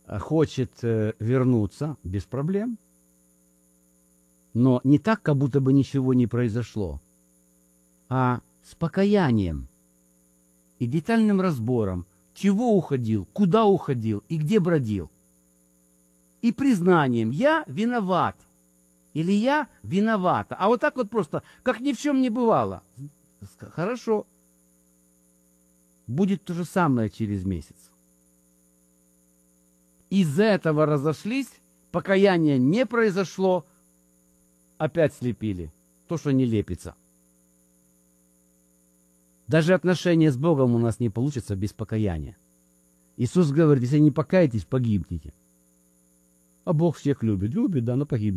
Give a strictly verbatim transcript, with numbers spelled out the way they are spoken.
хочет вернуться, без проблем. Но не так, как будто бы ничего не произошло, а с покаянием и детальным разбором, чего уходил, куда уходил и где бродил. И признанием: я виноват. Или я виновата. А вот так вот просто, как ни в чем не бывало. Хорошо. Будет то же самое через месяц. Из-за этого разошлись, покаяния не произошло, опять слепили то, что не лепится. Даже отношения с Богом у нас не получится без покаяния. Иисус говорит: если не покаетесь, погибнете. А Бог всех любит. Любит, да, но погибнет.